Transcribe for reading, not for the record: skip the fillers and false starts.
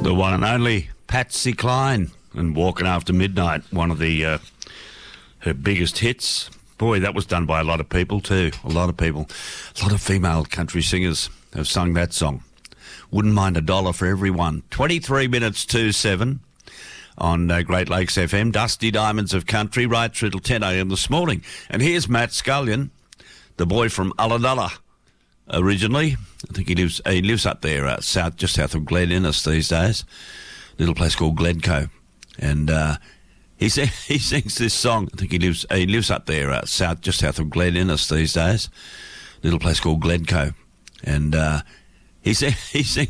The one and only Patsy Cline and Walking After Midnight, one of the her biggest hits. Boy, that was done by a lot of people too. A lot of people. A lot of female country singers have sung that song. Wouldn't mind $1 for everyone. 23 minutes to 7 on Great Lakes FM. Dusty Diamonds of Country right through till 10 a.m. this morning. And here's Matt Scullion, the boy from Ulladulla originally. I think he lives up there just south of Glen Innes these days. Little place called Glencoe. And he sings this song. I think he lives up there just south of Glen Innes these days. Little place called Glencoe. And he sings